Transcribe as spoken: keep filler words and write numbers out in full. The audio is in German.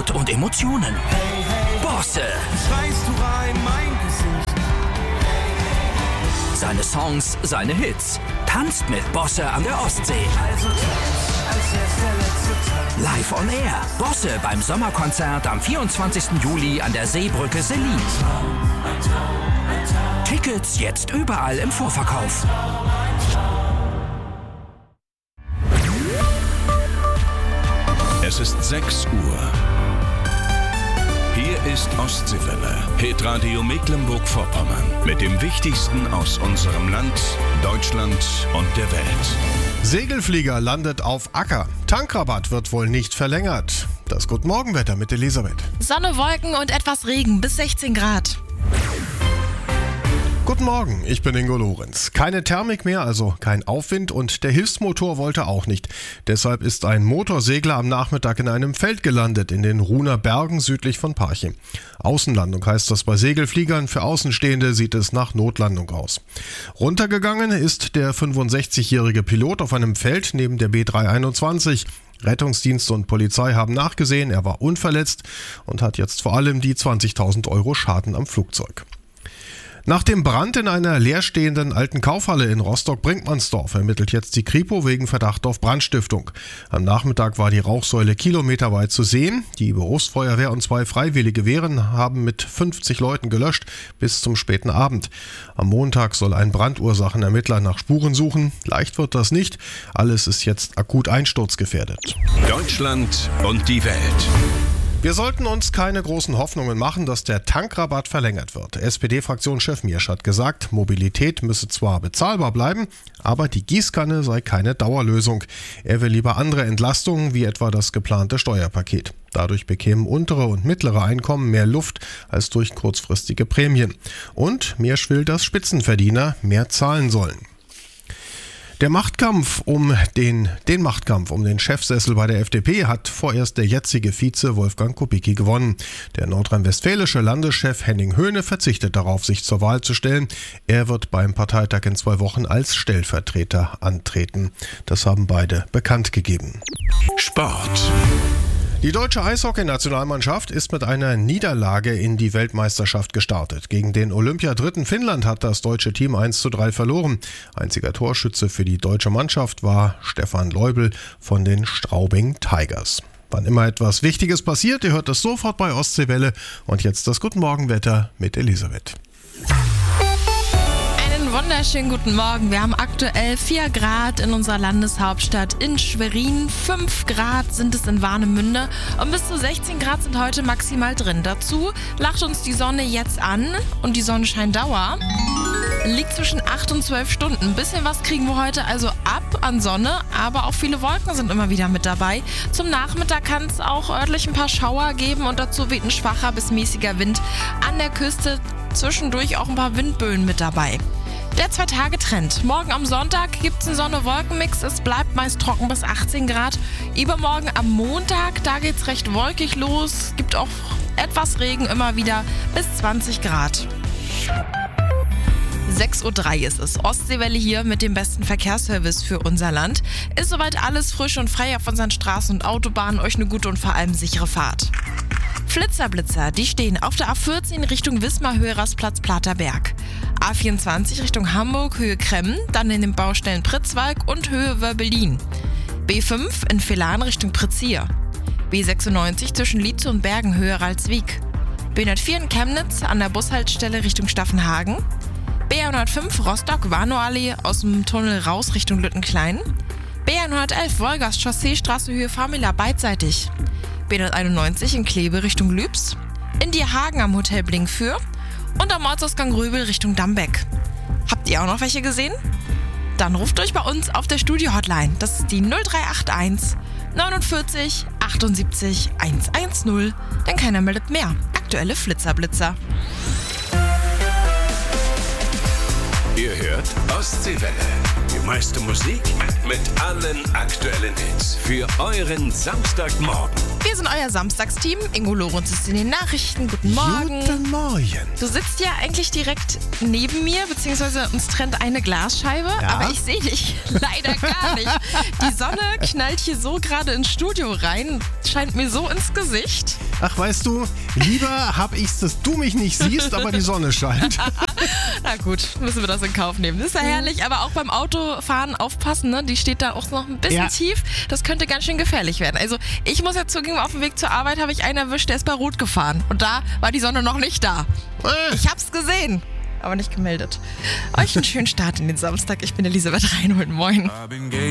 Haut und Emotionen. Bosse. Schreist du rein, mein Gesicht. Seine Songs, seine Hits. Tanzt mit Bosse an der Ostsee. Also tanz, als wär's der letzte Tag. Live on Air. Bosse beim Sommerkonzert am vierundzwanzigsten Juli an der Seebrücke Selin. Tickets jetzt überall im Vorverkauf. Es ist sechs Uhr. Hier ist Ostseewelle, Hitradio Mecklenburg-Vorpommern. Mit dem Wichtigsten aus unserem Land, Deutschland und der Welt. Segelflieger landet auf Acker. Tankrabatt wird wohl nicht verlängert. Das Guten Morgenwetter mit Elisabeth. Sonne, Wolken und etwas Regen bis sechzehn Grad. Guten Morgen, ich bin Ingo Lorenz. Keine Thermik mehr, also kein Aufwind und der Hilfsmotor wollte auch nicht. Deshalb ist ein Motorsegler am Nachmittag in einem Feld gelandet, in den Ruhner Bergen südlich von Parchim. Außenlandung heißt das bei Segelfliegern, für Außenstehende sieht es nach Notlandung aus. Runtergegangen ist der fünfundsechzigjährige Pilot auf einem Feld neben der B dreihunderteinundzwanzig. Rettungsdienst und Polizei haben nachgesehen, er war unverletzt und hat jetzt vor allem die zwanzigtausend Euro Schaden am Flugzeug. Nach dem Brand in einer leerstehenden alten Kaufhalle in Rostock-Brinkmannsdorf ermittelt jetzt die Kripo wegen Verdacht auf Brandstiftung. Am Nachmittag war die Rauchsäule kilometerweit zu sehen. Die Berufsfeuerwehr und zwei freiwillige Wehren haben mit fünfzig Leuten gelöscht bis zum späten Abend. Am Montag soll ein Brandursachenermittler nach Spuren suchen. Leicht wird das nicht. Alles ist jetzt akut einsturzgefährdet. Deutschland und die Welt. Wir sollten uns keine großen Hoffnungen machen, dass der Tankrabatt verlängert wird. S P D-Fraktionschef Miersch hat gesagt, Mobilität müsse zwar bezahlbar bleiben, aber die Gießkanne sei keine Dauerlösung. Er will lieber andere Entlastungen, wie etwa das geplante Steuerpaket. Dadurch bekämen untere und mittlere Einkommen mehr Luft als durch kurzfristige Prämien. Und Miersch will, dass Spitzenverdiener mehr zahlen sollen. Der Machtkampf um den, den Machtkampf um den Chefsessel bei der F D P hat vorerst der jetzige Vize Wolfgang Kubicki gewonnen. Der nordrhein-westfälische Landeschef Henning Höhne verzichtet darauf, sich zur Wahl zu stellen. Er wird beim Parteitag in zwei Wochen als Stellvertreter antreten. Das haben beide bekannt gegeben. Sport. Die deutsche Eishockey-Nationalmannschaft ist mit einer Niederlage in die Weltmeisterschaft gestartet. Gegen den Olympiadritten Finnland hat das deutsche Team eins zu drei verloren. Einziger Torschütze für die deutsche Mannschaft war Stefan Leubel von den Straubing Tigers. Wann immer etwas Wichtiges passiert, ihr hört es sofort bei Ostseewelle. Und jetzt das Guten Morgenwetter mit Elisabeth. Wunderschönen guten Morgen. Wir haben aktuell vier Grad in unserer Landeshauptstadt in Schwerin. fünf Grad sind es in Warnemünde und bis zu sechzehn Grad sind heute maximal drin. Dazu lacht uns die Sonne jetzt an und die Sonnenscheindauer liegt zwischen acht und zwölf Stunden. Ein bisschen was kriegen wir heute also ab an Sonne, aber auch viele Wolken sind immer wieder mit dabei. Zum Nachmittag kann es auch örtlich ein paar Schauer geben und dazu weht ein schwacher bis mäßiger Wind an der Küste. Zwischendurch auch ein paar Windböen mit dabei. Der Zwei-Tage-Trend. Morgen am Sonntag gibt es einen Sonne-Wolken-Mix. Es bleibt meist trocken bis achtzehn Grad. Übermorgen am Montag, da geht es recht wolkig los. Gibt auch etwas Regen immer wieder bis zwanzig Grad. sechs Uhr drei ist es. Ostseewelle hier mit dem besten Verkehrsservice für unser Land. Ist soweit alles frisch und frei auf unseren Straßen und Autobahnen. Euch eine gute und vor allem sichere Fahrt. Flitzer-Blitzer, die stehen auf der A vierzehn Richtung Wismar, Höhe Rastplatz Platerberg. A vierundzwanzig Richtung Hamburg, Höhe Kremmen, dann in den Baustellen Pritzwalk und Höhe Wörbelin. B fünf in Velan Richtung Prizier. B sechsundneunzig zwischen Lietze und Bergen, Höhe Ralswiek. B hundertvier in Chemnitz an der Bushaltestelle Richtung Staffenhagen. B hundertfünf Rostock-Warnow-Allee aus dem Tunnel raus Richtung Lüttenklein. B hundertelf Wolgast Chausseestraße Höhe Famila beidseitig. B hunderteinundneunzig in Kleve Richtung Lübs. In Dierhagen am Hotel Blinkfür. Und am Ortsausgang Röbel Richtung Dambeck. Habt ihr auch noch welche gesehen? Dann ruft euch bei uns auf der Studio-Hotline. Das ist die null drei acht eins neunundvierzig achtundsiebzig hundertzehn. Denn keiner meldet mehr. Aktuelle Flitzer-Blitzer. Ihr hört Ostseewelle. Die meiste Musik mit allen aktuellen Hits für euren Samstagmorgen. Wir sind euer Samstagsteam. Ingo Lorenz ist in den Nachrichten. Guten Morgen. Guten Morgen. Du sitzt ja eigentlich direkt neben mir, beziehungsweise uns trennt eine Glasscheibe, Ja? aber ich sehe dich leider gar nicht. Die Sonne knallt hier so gerade ins Studio rein, scheint mir so ins Gesicht. Ach, weißt du, lieber hab ich's, dass du mich nicht siehst, aber die Sonne scheint. Na gut, müssen wir das in Kauf nehmen. Das ist ja herrlich, aber auch beim Autofahren aufpassen, ne? Die steht da auch noch ein bisschen Ja. tief. Das könnte ganz schön gefährlich werden. Also ich muss ja zugeben, auf dem Weg zur Arbeit habe ich einen erwischt, der ist bei Rot gefahren. Und da war die Sonne noch nicht da. Äh. Ich hab's gesehen, aber nicht gemeldet. Euch einen schönen Start in den Samstag. Ich bin Elisabeth Reinhold. Moin.